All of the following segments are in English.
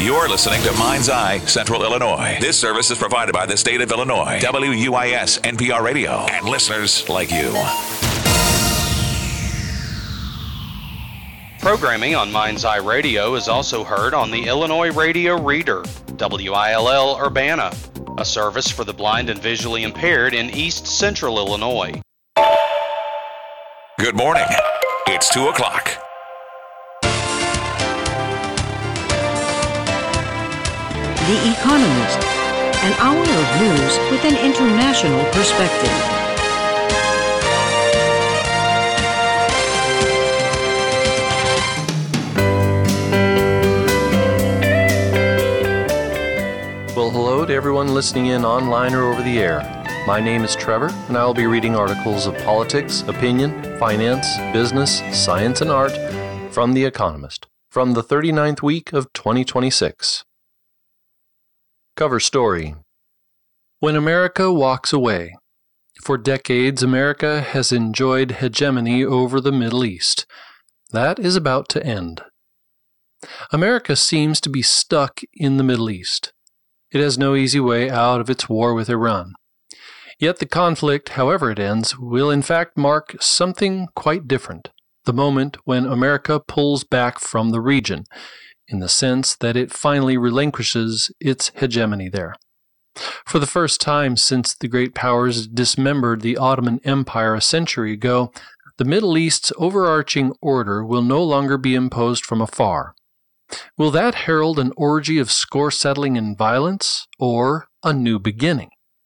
You're listening to Mind's Eye Central Illinois. This service is provided by the state of Illinois, WUIS NPR Radio, and listeners like you. Programming on Mind's Eye Radio is also heard on the Illinois Radio Reader, WILL Urbana, a service for the blind and visually impaired in East Central Illinois. Good morning. It's 2 o'clock. The Economist, an hour of news with an international perspective. Well, hello to everyone listening in online or over the air. My name is Trevor, and I will be reading articles of politics, opinion, finance, business, science, and art from The Economist from the 39th week of 2026. Cover story. When America walks away. For decades, America has enjoyed hegemony over the Middle East. That is about to end. America seems to be stuck in the Middle East. It has no easy way out of its war with Iran. Yet the conflict, however it ends, will in fact mark something quite different, the moment when America pulls back from the region, in the sense that it finally relinquishes its hegemony there. For the first time since the great powers dismembered the Ottoman Empire a century ago, the Middle East's overarching order will no longer be imposed from afar. Will that herald an orgy of score-settling and violence, or a new beginning?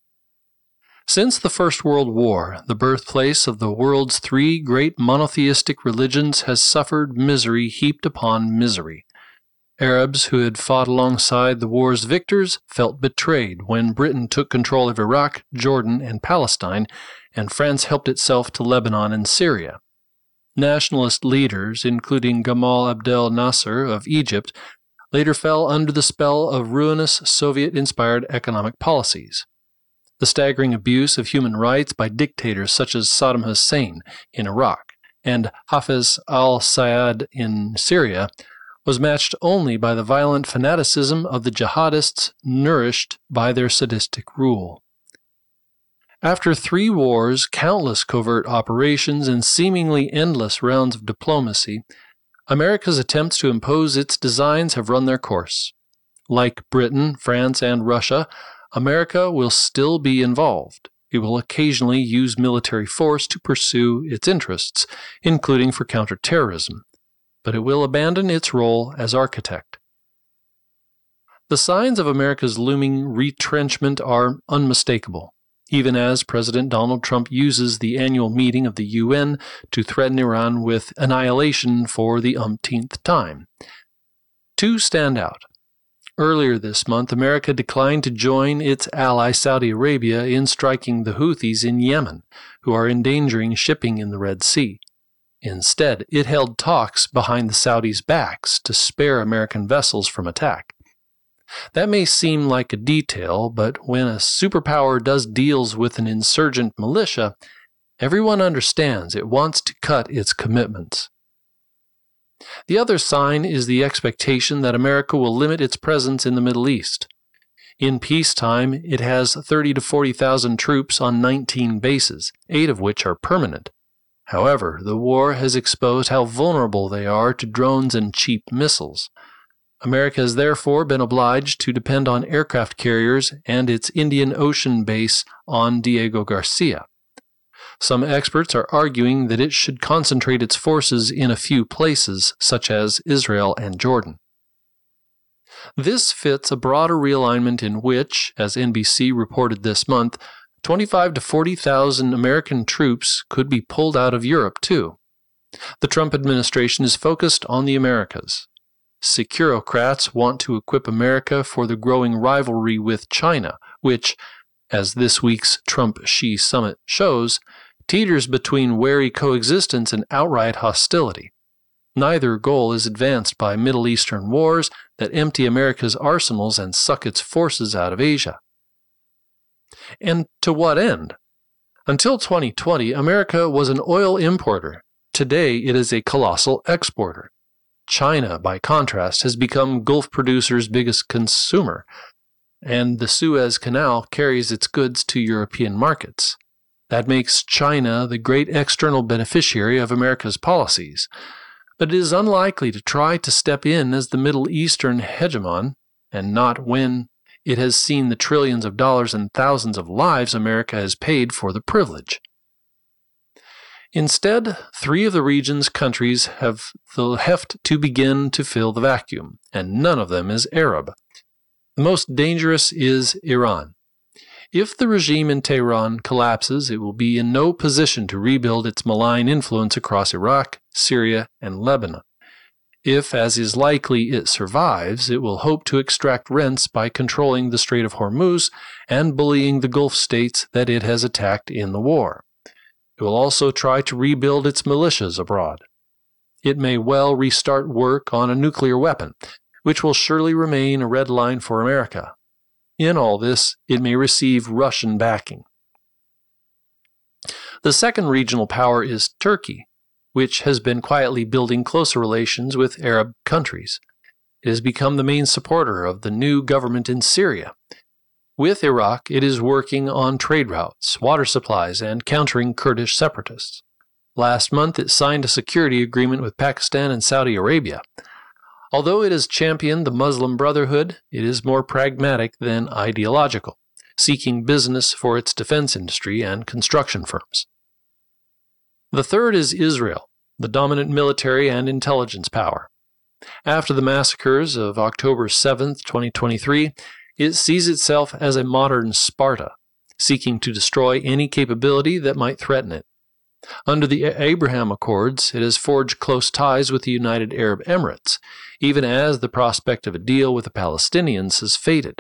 Since the First World War, the birthplace of the world's three great monotheistic religions has suffered misery heaped upon misery. Arabs who had fought alongside the war's victors felt betrayed when Britain took control of Iraq, Jordan, and Palestine, and France helped itself to Lebanon and Syria. Nationalist leaders, including Gamal Abdel Nasser of Egypt, later fell under the spell of ruinous Soviet-inspired economic policies. The staggering abuse of human rights by dictators such as Saddam Hussein in Iraq and Hafez al-Assad in Syria was matched only by the violent fanaticism of the jihadists nourished by their sadistic rule. After 3 wars, countless covert operations, and seemingly endless rounds of diplomacy, America's attempts to impose its designs have run their course. Like Britain, France, and Russia, America will still be involved. It will occasionally use military force to pursue its interests, including for counterterrorism, but it will abandon its role as architect. The signs of America's looming retrenchment are unmistakable, even as President Donald Trump uses the annual meeting of the UN to threaten Iran with annihilation for the umpteenth time. 2 stand out. Earlier this month, America declined to join its ally Saudi Arabia in striking the Houthis in Yemen, who are endangering shipping in the Red Sea. Instead, it held talks behind the Saudis' backs to spare American vessels from attack. That may seem like a detail, but when a superpower does deals with an insurgent militia, everyone understands it wants to cut its commitments. The other sign is the expectation that America will limit its presence in the Middle East. In peacetime, it has 30,000 to 40,000 troops on 19 bases, 8 of which are permanent. However, the war has exposed how vulnerable they are to drones and cheap missiles. America has therefore been obliged to depend on aircraft carriers and its Indian Ocean base on Diego Garcia. Some experts are arguing that it should concentrate its forces in a few places, such as Israel and Jordan. This fits a broader realignment in which, as NBC reported this month, 25,000 to 40,000 American troops could be pulled out of Europe, too. The Trump administration is focused on the Americas. Securocrats want to equip America for the growing rivalry with China, which, as this week's Trump-Xi summit shows, teeters between wary coexistence and outright hostility. Neither goal is advanced by Middle Eastern wars that empty America's arsenals and suck its forces out of Asia. And to what end? Until 2020, America was an oil importer. Today, it is a colossal exporter. China, by contrast, has become Gulf producers' biggest consumer, and the Suez Canal carries its goods to European markets. That makes China the great external beneficiary of America's policies, but it is unlikely to try to step in as the Middle Eastern hegemon, and not when it has seen the trillions of dollars and thousands of lives America has paid for the privilege. Instead, 3 of the region's countries have the heft to begin to fill the vacuum, and none of them is Arab. The most dangerous is Iran. If the regime in Tehran collapses, it will be in no position to rebuild its malign influence across Iraq, Syria, and Lebanon. If, as is likely, it survives, it will hope to extract rents by controlling the Strait of Hormuz and bullying the Gulf states that it has attacked in the war. It will also try to rebuild its militias abroad. It may well restart work on a nuclear weapon, which will surely remain a red line for America. In all this, it may receive Russian backing. The second regional power is Turkey, which has been quietly building closer relations with Arab countries. It has become the main supporter of the new government in Syria. With Iraq, it is working on trade routes, water supplies, and countering Kurdish separatists. Last month, it signed a security agreement with Pakistan and Saudi Arabia. Although it has championed the Muslim Brotherhood, it is more pragmatic than ideological, seeking business for its defense industry and construction firms. The third is Israel, the dominant military and intelligence power. After the massacres of October 7, 2023, it sees itself as a modern Sparta, seeking to destroy any capability that might threaten it. Under the Abraham Accords, it has forged close ties with the United Arab Emirates, even as the prospect of a deal with the Palestinians has faded.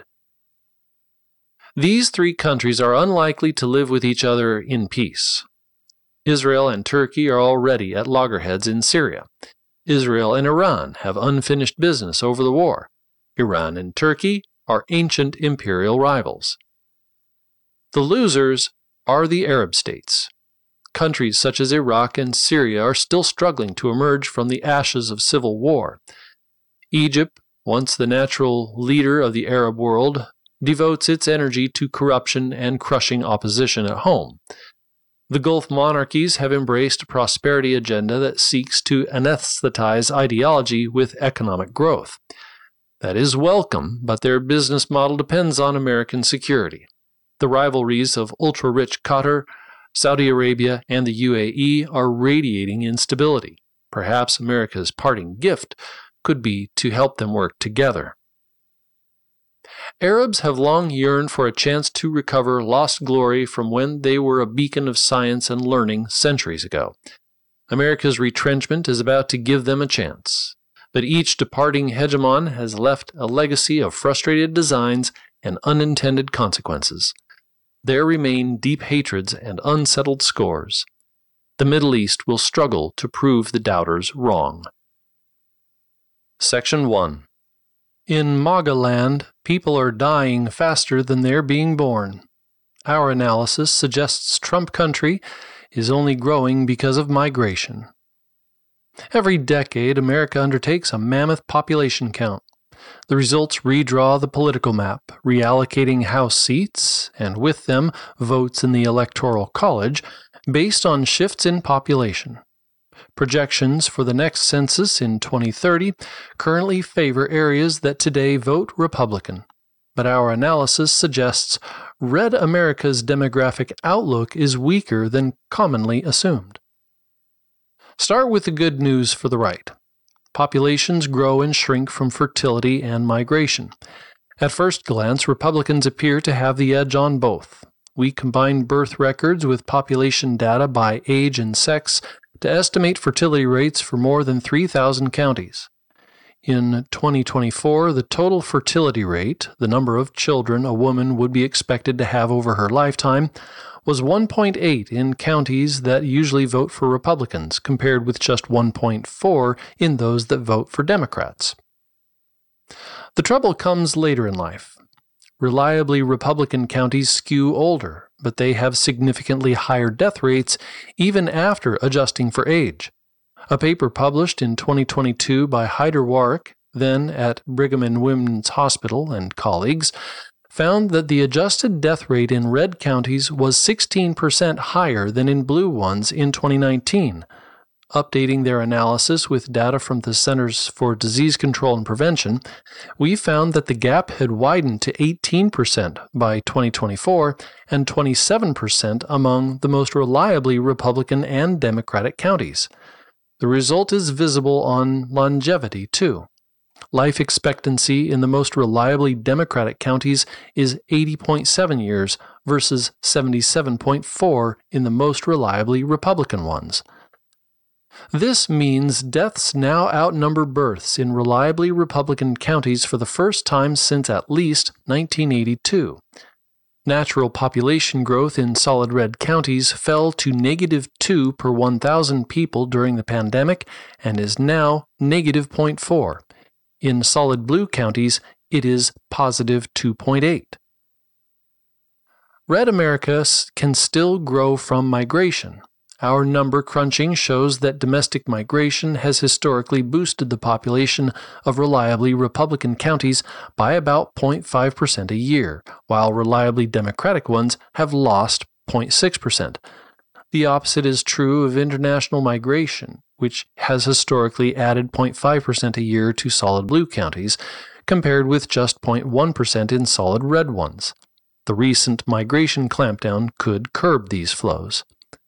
These 3 countries are unlikely to live with each other in peace. Israel and Turkey are already at loggerheads in Syria. Israel and Iran have unfinished business over the war. Iran and Turkey are ancient imperial rivals. The losers are the Arab states. Countries such as Iraq and Syria are still struggling to emerge from the ashes of civil war. Egypt, once the natural leader of the Arab world, devotes its energy to corruption and crushing opposition at home. The Gulf monarchies have embraced a prosperity agenda that seeks to anesthetize ideology with economic growth. That is welcome, but their business model depends on American security. The rivalries of ultra-rich Qatar, Saudi Arabia, and the UAE are radiating instability. Perhaps America's parting gift could be to help them work together. Arabs have long yearned for a chance to recover lost glory from when they were a beacon of science and learning centuries ago. America's retrenchment is about to give them a chance. But each departing hegemon has left a legacy of frustrated designs and unintended consequences. There remain deep hatreds and unsettled scores. The Middle East will struggle to prove the doubters wrong. Section 1. In MAGA land, people are dying faster than they're being born. Our analysis suggests Trump country is only growing because of migration. Every decade, America undertakes a mammoth population count. The results redraw the political map, reallocating House seats, and with them, votes in the Electoral College, based on shifts in population. Projections for the next census in 2030 currently favor areas that today vote Republican. But our analysis suggests Red America's demographic outlook is weaker than commonly assumed. Start with the good news for the right. Populations grow and shrink from fertility and migration. At first glance, Republicans appear to have the edge on both. We combine birth records with population data by age and sex to estimate fertility rates for more than 3,000 counties. In 2024, the total fertility rate, the number of children a woman would be expected to have over her lifetime, was 1.8 in counties that usually vote for Republicans, compared with just 1.4 in those that vote for Democrats. The trouble comes later in life. Reliably Republican counties skew older, but they have significantly higher death rates even after adjusting for age. A paper published in 2022 by Hyder Warwick, then at Brigham and Women's Hospital, and colleagues, found that the adjusted death rate in red counties was 16% higher than in blue ones in 2019. Updating their analysis with data from the Centers for Disease Control and Prevention, we found that the gap had widened to 18% by 2024 and 27% among the most reliably Republican and Democratic counties. The result is visible on longevity, too. Life expectancy in the most reliably Democratic counties is 80.7 years versus 77.4 in the most reliably Republican ones. This means deaths now outnumber births in reliably Republican counties for the first time since at least 1982. Natural population growth in solid red counties fell to -2 per 1,000 people during the pandemic and is now -0.4. In solid blue counties, it is +2.8. Red America can still grow from migration. Our number crunching shows that domestic migration has historically boosted the population of reliably Republican counties by about 0.5% a year, while reliably Democratic ones have lost 0.6%. The opposite is true of international migration, which has historically added 0.5% a year to solid blue counties, compared with just 0.1% in solid red ones. The recent migration clampdown could curb these flows.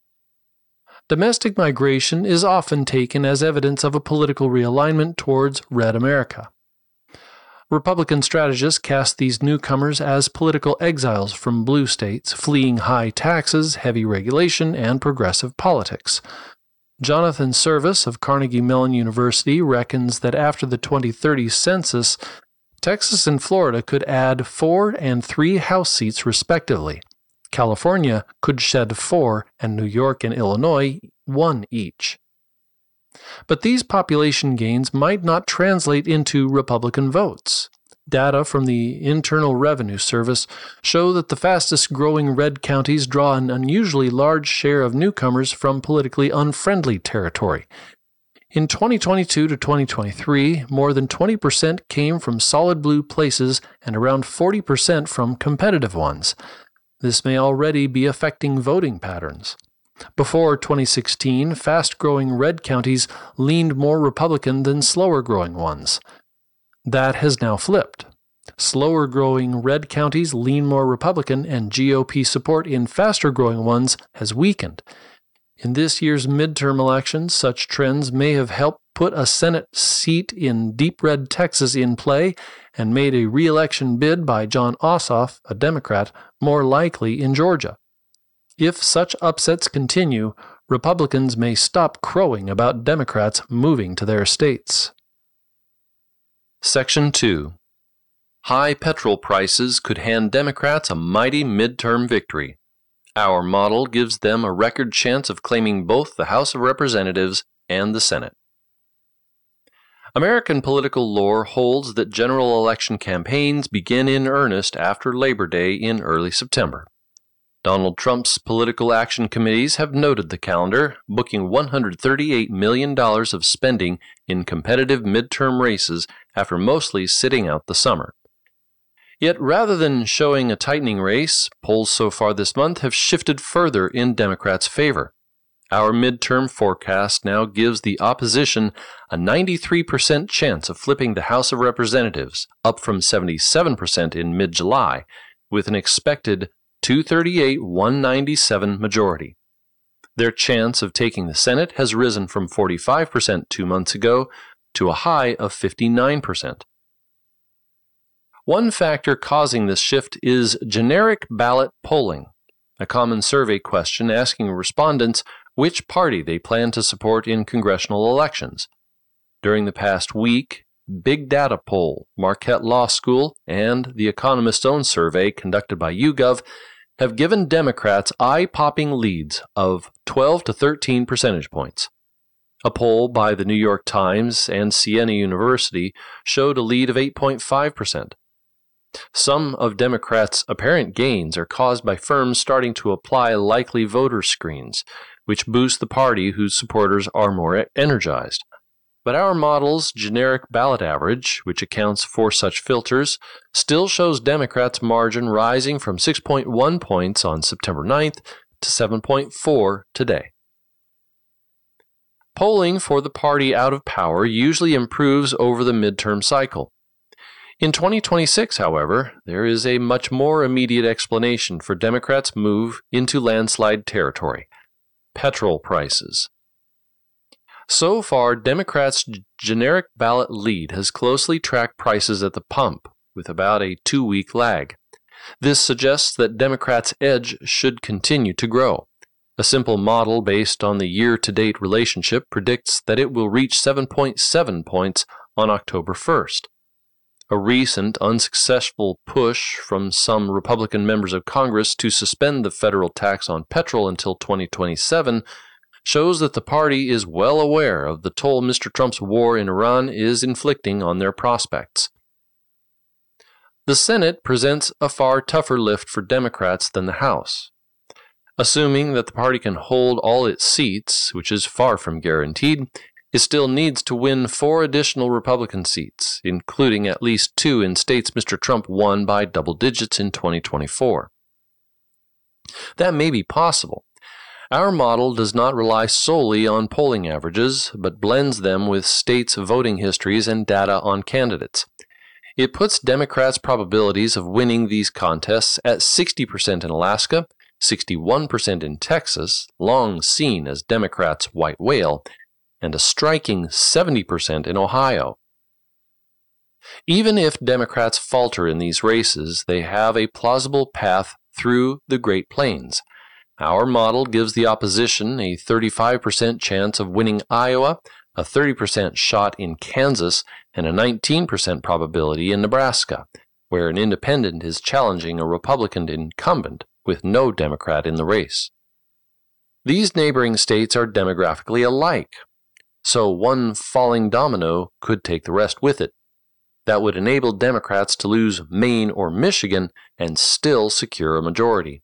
Domestic migration is often taken as evidence of a political realignment towards red America. Republican strategists cast these newcomers as political exiles from blue states, fleeing high taxes, heavy regulation, and progressive politics. Jonathan Service of Carnegie Mellon University reckons that after the 2030 census, Texas and Florida could add 4 and 3 House seats respectively. California could shed 4, and New York and Illinois 1 each. But these population gains might not translate into Republican votes. Data from the Internal Revenue Service show that the fastest growing red counties draw an unusually large share of newcomers from politically unfriendly territory. In 2022 to 2023, more than 20% came from solid blue places and around 40% from competitive ones. This may already be affecting voting patterns. Before 2016, fast-growing red counties leaned more Republican than slower-growing ones. That has now flipped. Slower-growing red counties lean more Republican, and GOP support in faster-growing ones has weakened. In this year's midterm elections, such trends may have helped put a Senate seat in deep red Texas in play and made a re-election bid by Jon Ossoff, a Democrat, more likely in Georgia. If such upsets continue, Republicans may stop crowing about Democrats moving to their states. Section 2. High petrol prices could hand Democrats a mighty midterm victory. Our model gives them a record chance of claiming both the House of Representatives and the Senate. American political lore holds that general election campaigns begin in earnest after Labor Day in early September. Donald Trump's political action committees have noted the calendar, booking $138 million of spending in competitive midterm races after mostly sitting out the summer. Yet rather than showing a tightening race, polls so far this month have shifted further in Democrats' favor. Our midterm forecast now gives the opposition a 93% chance of flipping the House of Representatives, up from 77% in mid-July, with an expected 238-197 majority. Their chance of taking the Senate has risen from 45% 2 months ago to a high of 59%. One factor causing this shift is generic ballot polling, a common survey question asking respondents which party they plan to support in congressional elections. During the past week, Big Data Poll, Marquette Law School, and The Economist's own survey conducted by YouGov have given Democrats eye-popping leads of 12 to 13 percentage points. A poll by the New York Times and Siena University showed a lead of 8.5%. Some of Democrats' apparent gains are caused by firms starting to apply likely voter screens, which boost the party whose supporters are more energized. But our model's generic ballot average, which accounts for such filters, still shows Democrats' margin rising from 6.1 points on September 9th to 7.4 today. Polling for the party out of power usually improves over the midterm cycle. In 2026, however, there is a much more immediate explanation for Democrats' move into landslide territory: petrol prices. So far, Democrats' generic ballot lead has closely tracked prices at the pump, with about a 2-week lag. This suggests that Democrats' edge should continue to grow. A simple model based on the year-to-date relationship predicts that it will reach 7.7 points on October 1st. A recent unsuccessful push from some Republican members of Congress to suspend the federal tax on petrol until 2027 shows that the party is well aware of the toll Mr. Trump's war in Iran is inflicting on their prospects. The Senate presents a far tougher lift for Democrats than the House. Assuming that the party can hold all its seats, which is far from guaranteed, it still needs to win 4 additional Republican seats, including at least 2 in states Mr. Trump won by double digits in 2024. That may be possible. Our model does not rely solely on polling averages, but blends them with states' voting histories and data on candidates. It puts Democrats' probabilities of winning these contests at 60% in Alaska, 61% in Texas, long seen as Democrats' white whale, and a striking 70% in Ohio. Even if Democrats falter in these races, they have a plausible path through the Great Plains. Our model gives the opposition a 35% chance of winning Iowa, a 30% shot in Kansas, and a 19% probability in Nebraska, where an independent is challenging a Republican incumbent with no Democrat in the race. These neighboring states are demographically alike, so one falling domino could take the rest with it. That would enable Democrats to lose Maine or Michigan and still secure a majority.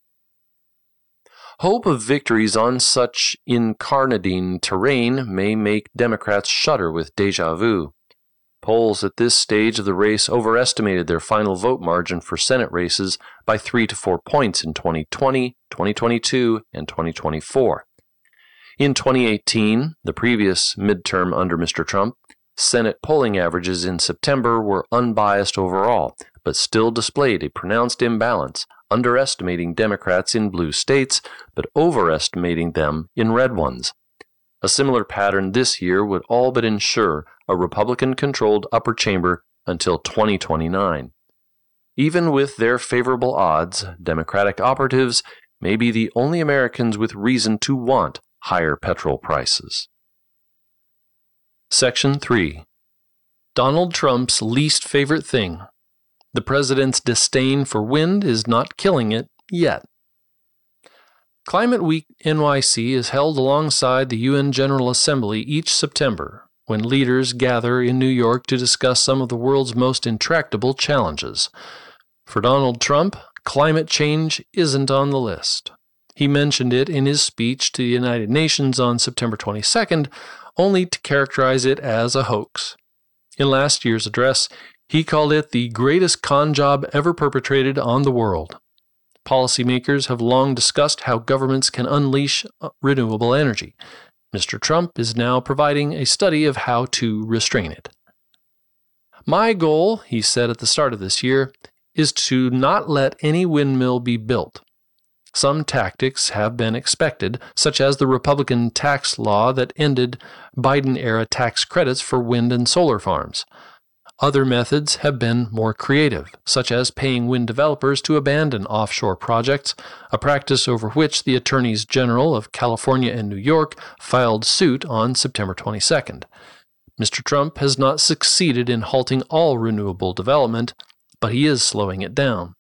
Hope of victories on such incarnadine terrain may make Democrats shudder with déjà vu. Polls at this stage of the race overestimated their final vote margin for Senate races by 3 to 4 points in 2020, 2022, and 2024. In 2018, the previous midterm under Mr. Trump, Senate polling averages in September were unbiased overall, but still displayed a pronounced imbalance, underestimating Democrats in blue states, but overestimating them in red ones. A similar pattern this year would all but ensure a Republican-controlled upper chamber until 2029. Even with their favorable odds, Democratic operatives may be the only Americans with reason to want higher petrol prices. Section 3. Donald Trump's least favorite thing. The president's disdain for wind is not killing it yet. Climate Week NYC is held alongside the UN General Assembly each September, when leaders gather in New York to discuss some of the world's most intractable challenges. For Donald Trump, climate change isn't on the list. He mentioned it in his speech to the United Nations on September 22nd, only to characterize it as a hoax. In last year's address, he called it the greatest con job ever perpetrated on the world. Policymakers have long discussed how governments can unleash renewable energy. Mr. Trump is now providing a study of how to restrain it. My goal, he said at the start of this year, is to not let any windmill be built. Some tactics have been expected, such as the Republican tax law that ended Biden-era tax credits for wind and solar farms. Other methods have been more creative, such as paying wind developers to abandon offshore projects, a practice over which the Attorneys General of California and New York filed suit on September 22nd. Mr. Trump has not succeeded in halting all renewable development, but he is slowing it down.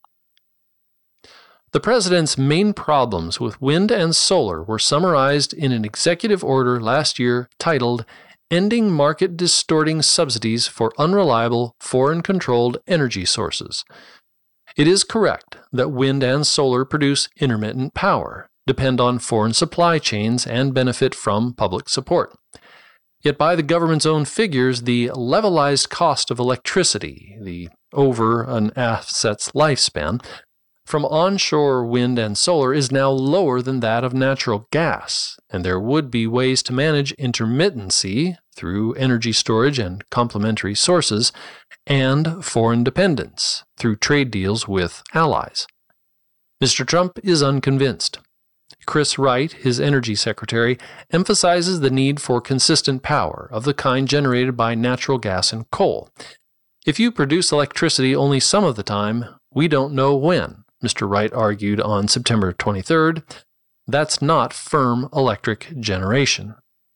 The president's main problems with wind and solar were summarized in an executive order last year titled ending market-distorting subsidies for unreliable, foreign-controlled energy sources. It is correct that wind and solar produce intermittent power, depend on foreign supply chains, and benefit from public support. Yet by the government's own figures, the levelized cost of electricity, the over an asset's lifespan, from onshore wind and solar is now lower than that of natural gas, and there would be ways to manage intermittency through energy storage and complementary sources, and foreign dependence through trade deals with allies. Mr. Trump is unconvinced. Chris Wright, his energy secretary, emphasizes the need for consistent power of the kind generated by natural gas and coal. If you produce electricity only some of the time, we don't know when, Mr. Wright argued on September 23rd. That's not firm electric generation.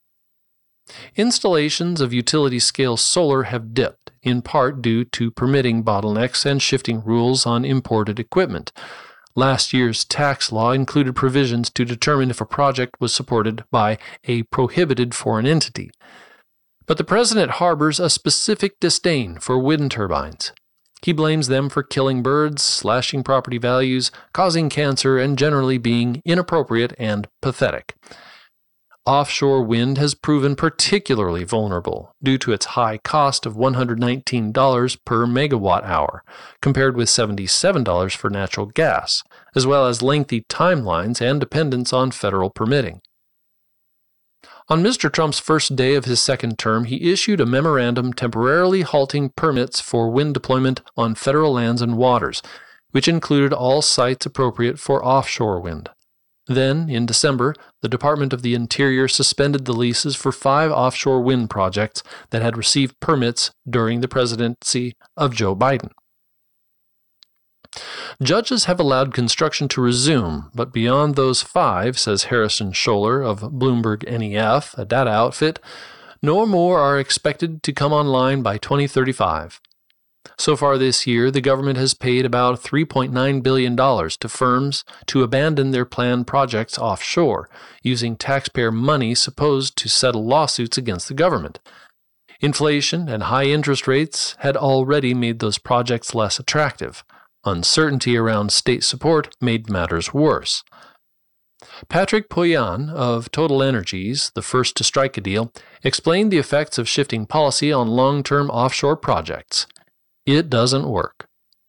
Installations of utility-scale solar have dipped, in part due to permitting bottlenecks and shifting rules on imported equipment. Last year's tax law included provisions to determine if a project was supported by a prohibited foreign entity. But the president harbors a specific disdain for wind turbines. He blames them for killing birds, slashing property values, causing cancer, and generally being inappropriate and pathetic. Offshore wind has proven particularly vulnerable due to its high cost of $119 per megawatt hour, compared with $77 for natural gas, as well as lengthy timelines and dependence on federal permitting. On Mr. Trump's first day of his second term, he issued a memorandum temporarily halting permits for wind deployment on federal lands and waters, which included all sites appropriate for offshore wind. Then, in December, the Department of the Interior suspended the leases for 5 offshore wind projects that had received permits during the presidency of Joe Biden. Judges have allowed construction to resume, but beyond those 5, says Harrison Scholler of Bloomberg NEF, a data outfit, no more are expected to come online by 2035. So far this year, the government has paid about $3.9 billion to firms to abandon their planned projects offshore, using taxpayer money supposed to settle lawsuits against the government. Inflation and high interest rates had already made those projects less attractive. Uncertainty around state support made matters worse. Patrick Poyan of Total Energies, the first to strike a deal, explained the effects of shifting policy on long-term offshore projects. It doesn't work.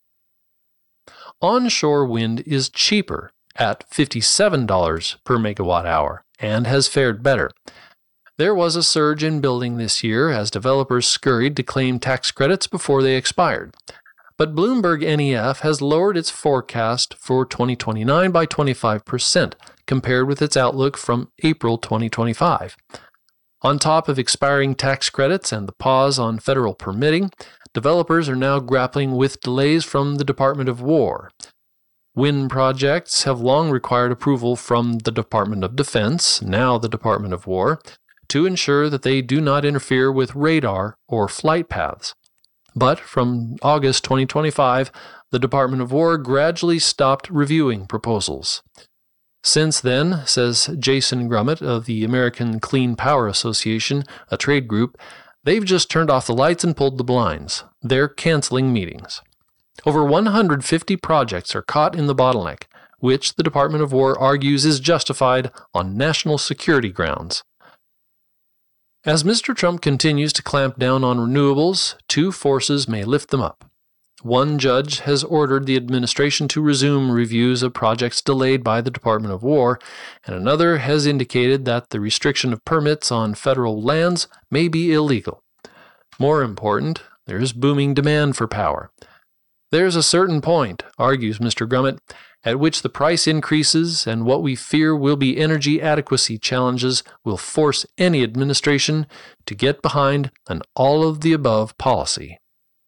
Onshore wind is cheaper at $57 per megawatt hour and has fared better. There was a surge in building this year as developers scurried to claim tax credits before they expired. But Bloomberg NEF has lowered its forecast for 2029 by 25%, compared with its outlook from April 2025. On top of expiring tax credits and the pause on federal permitting, developers are now grappling with delays from the Department of War. Wind projects have long required approval from the Department of Defense, now the Department of War, to ensure that they do not interfere with radar or flight paths. But from August 2025, the Department of War gradually stopped reviewing proposals. Since then, says Jason Grummett of the American Clean Power Association, a trade group, they've just turned off the lights and pulled the blinds. They're canceling meetings. Over 150 projects are caught in the bottleneck, which the Department of War argues is justified on national security grounds. As Mr. Trump continues to clamp down on renewables, 2 forces may lift them up. One judge has ordered the administration to resume reviews of projects delayed by the Department of War, and another has indicated that the restriction of permits on federal lands may be illegal. More important, there is booming demand for power. There's a certain point, argues Mr. Grummett, at which the price increases and what we fear will be energy adequacy challenges will force any administration to get behind an all-of-the-above policy.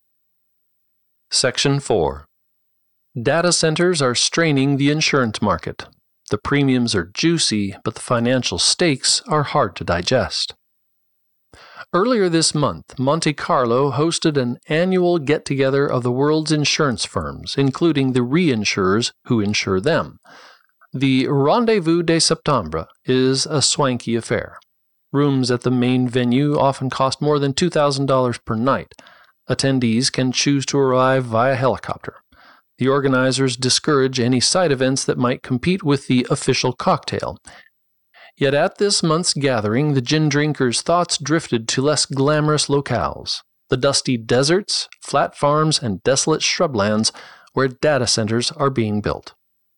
Section 4. Data centers are straining the insurance market. The premiums are juicy, but the financial stakes are hard to digest. Earlier this month, Monte Carlo hosted an annual get-together of the world's insurance firms, including the reinsurers who insure them. The Rendezvous de Septembre is a swanky affair. Rooms at the main venue often cost more than $2,000 per night. Attendees can choose to arrive via helicopter. The organizers discourage any side events that might compete with the official cocktail. Yet at this month's gathering, the gin drinkers' thoughts drifted to less glamorous locales, the dusty deserts, flat farms, and desolate shrublands where data centers are being built.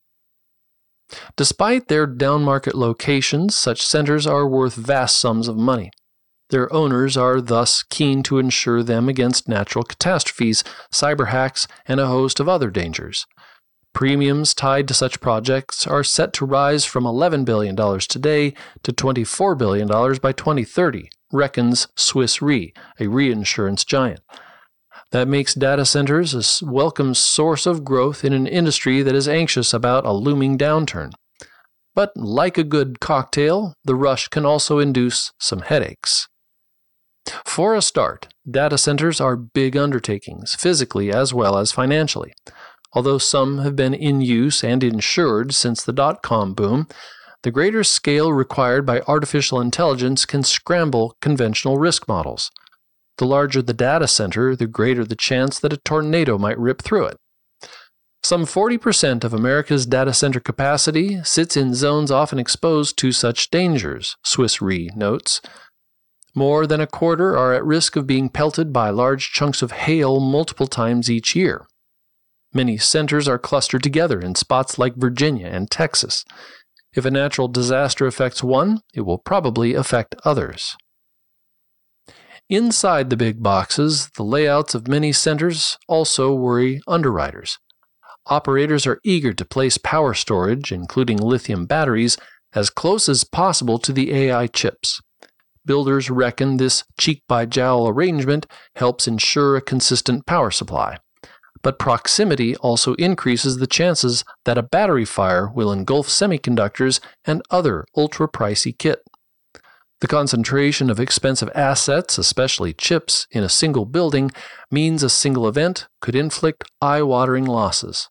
Despite their downmarket locations, such centers are worth vast sums of money. Their owners are thus keen to insure them against natural catastrophes, cyber hacks, and a host of other dangers. Premiums tied to such projects are set to rise from $11 billion today to $24 billion by 2030, reckons Swiss Re, a reinsurance giant. That makes data centers a welcome source of growth in an industry that is anxious about a looming downturn. But like a good cocktail, the rush can also induce some headaches. For a start, data centers are big undertakings, physically as well as financially. Although some have been in use and insured since the dot-com boom, the greater scale required by artificial intelligence can scramble conventional risk models. The larger the data center, the greater the chance that a tornado might rip through it. Some 40% of America's data center capacity sits in zones often exposed to such dangers, Swiss Re notes. More than a quarter are at risk of being pelted by large chunks of hail multiple times each year. Many centers are clustered together in spots like Virginia and Texas. If a natural disaster affects one, it will probably affect others. Inside the big boxes, the layouts of many centers also worry underwriters. Operators are eager to place power storage, including lithium batteries, as close as possible to the AI chips. Builders reckon this cheek-by-jowl arrangement helps ensure a consistent power supply. But proximity also increases the chances that a battery fire will engulf semiconductors and other ultra-pricey kit. The concentration of expensive assets, especially chips, in a single building means a single event could inflict eye-watering losses.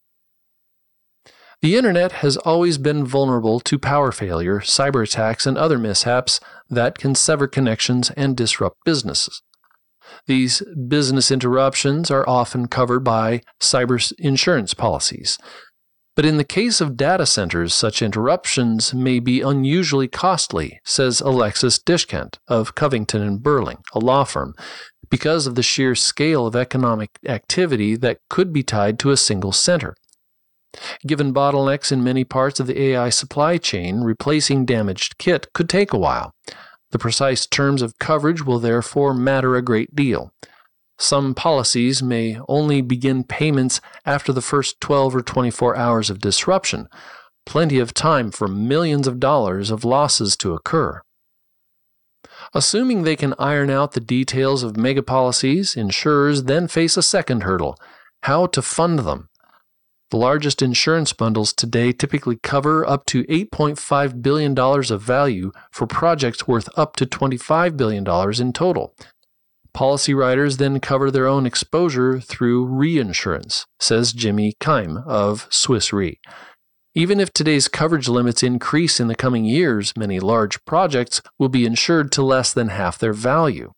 The Internet has always been vulnerable to power failure, cyber attacks, and other mishaps that can sever connections and disrupt businesses. These business interruptions are often covered by cyber insurance policies. But in the case of data centers, such interruptions may be unusually costly, says Alexis Dishkent of Covington and Burling, a law firm, because of the sheer scale of economic activity that could be tied to a single center. Given bottlenecks in many parts of the AI supply chain, replacing damaged kit could take a while. The precise terms of coverage will therefore matter a great deal. Some policies may only begin payments after the first 12 or 24 hours of disruption, plenty of time for millions of dollars of losses to occur. Assuming they can iron out the details of mega policies, insurers then face a second hurdle: how to fund them. The largest insurance bundles today typically cover up to $8.5 billion of value for projects worth up to $25 billion in total. Policy writers then cover their own exposure through reinsurance, says Jimmy Keim of Swiss Re. Even if today's coverage limits increase in the coming years, many large projects will be insured to less than half their value.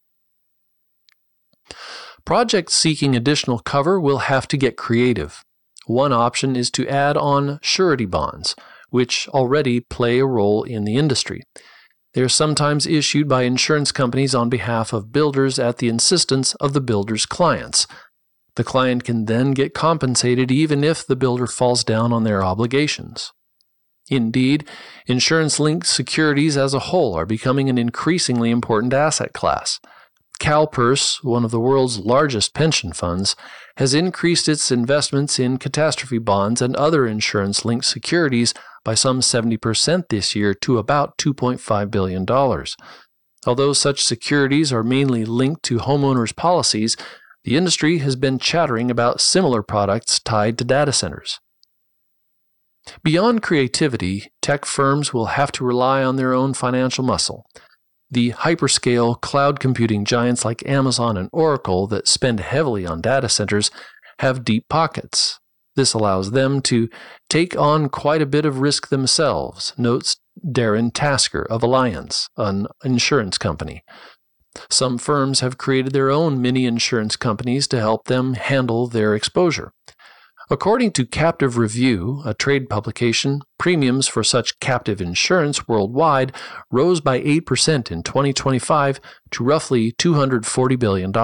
Projects seeking additional cover will have to get creative. One option is to add on surety bonds, which already play a role in the industry. They are sometimes issued by insurance companies on behalf of builders at the insistence of the builder's clients. The client can then get compensated even if the builder falls down on their obligations. Indeed, insurance-linked securities as a whole are becoming an increasingly important asset class. CalPERS, one of the world's largest pension funds, has increased its investments in catastrophe bonds and other insurance-linked securities by some 70% this year to about $2.5 billion. Although such securities are mainly linked to homeowners' policies, the industry has been chattering about similar products tied to data centers. Beyond creativity, tech firms will have to rely on their own financial muscle. The hyperscale cloud computing giants like Amazon and Oracle that spend heavily on data centers have deep pockets. This allows them to take on quite a bit of risk themselves, notes Darren Tasker of Alliance, an insurance company. Some firms have created their own mini insurance companies to help them handle their exposure. According to Captive Review, a trade publication, premiums for such captive insurance worldwide rose by 8% in 2025 to roughly $240 billion.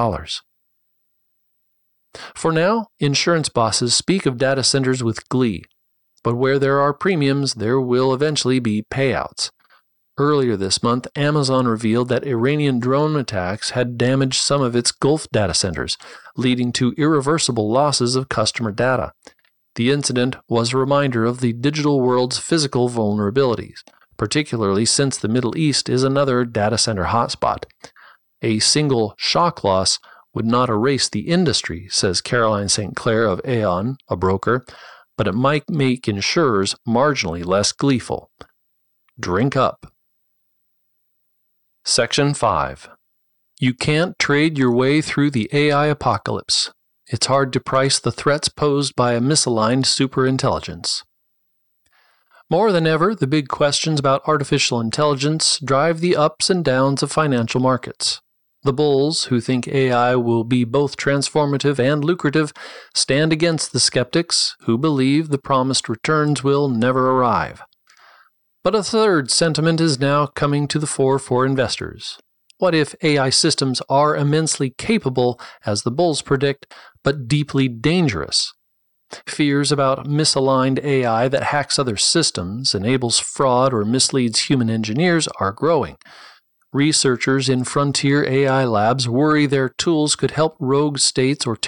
For now, insurance bosses speak of data centers with glee, but where there are premiums, there will eventually be payouts. Earlier this month, Amazon revealed that Iranian drone attacks had damaged some of its Gulf data centers, leading to irreversible losses of customer data. The incident was a reminder of the digital world's physical vulnerabilities, particularly since the Middle East is another data center hotspot. A single shock loss would not erase the industry, says Caroline St. Clair of Aon, a broker, but it might make insurers marginally less gleeful. Drink up. Section 5. You can't trade your way through the AI apocalypse. It's hard to price the threats posed by a misaligned superintelligence. More than ever, the big questions about artificial intelligence drive the ups and downs of financial markets. The bulls, who think AI will be both transformative and lucrative, stand against the skeptics, who believe the promised returns will never arrive. But a third sentiment is now coming to the fore for investors. What if AI systems are immensely capable, as the bulls predict, but deeply dangerous? Fears about misaligned AI that hacks other systems, enables fraud, or misleads human engineers are growing. Researchers in frontier AI labs worry their tools could help rogue states or